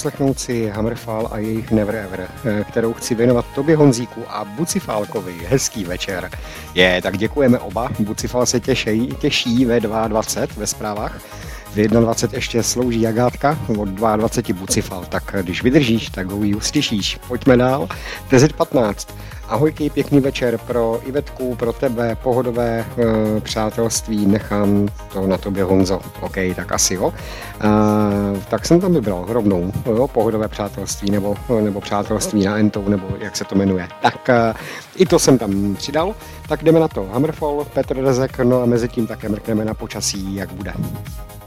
poslechnout si Hammerfall a jejich Never Ever, kterou chci věnovat tobě, Honzíku, a Bucifálkovi. Hezký večer. Tak děkujeme oba. Bucifál se těší ve 22 ve zprávách. V 21 ještě slouží Agátka, od 22 Bucifal, tak když vydržíš, tak ho ji uslyšíš. Pojďme dál. TZ15. Ahojky, pěkný večer pro Ivetku, pro tebe, pohodové přátelství, nechám to na tobě, Honzo. OK, tak asi jo. Tak jsem tam vybral rovnou, jo, pohodové přátelství, nebo přátelství na Entou, nebo jak se to jmenuje. Tak i to jsem tam přidal. Tak jdeme na to. Hammerfall, Petr Rezek, no a mezi tím také mrkneme na počasí, jak bude.